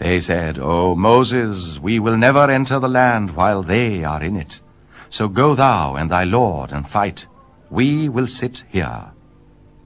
They said, O Moses, we will never enter the land while they are in it. So go thou and thy Lord and fight. We will sit here.